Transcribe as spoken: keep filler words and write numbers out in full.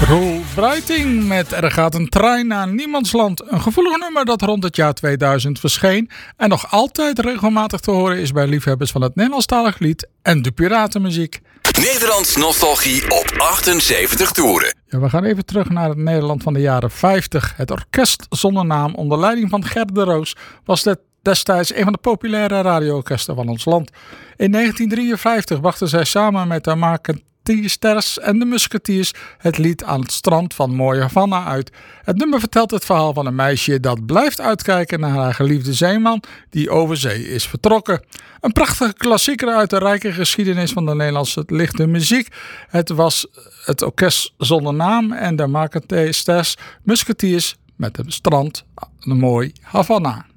Roel Bruiting met Er gaat een trein naar niemandsland. Een gevoelig nummer dat rond het jaar tweeduizend verscheen en nog altijd regelmatig te horen is bij liefhebbers van het Nederlandstalig lied en de piratenmuziek. Nederlands nostalgie op achtenzeventig toeren. Ja, we gaan even terug naar het Nederland van de jaren vijftig. Het orkest zonder naam onder leiding van Gert de Roos was het destijds een van de populaire radioorkesten van ons land. In negentien drieënvijftig brachten zij samen met de Marketeers en de Musketiers het lied Aan het strand van Mooie Havana uit. Het nummer vertelt het verhaal van een meisje dat blijft uitkijken naar haar geliefde zeeman die over zee is vertrokken. Een prachtige klassieker uit de rijke geschiedenis van de Nederlandse lichte muziek. Het was het orkest zonder naam en de Marketeers Musketiers met het strand een mooi Havana.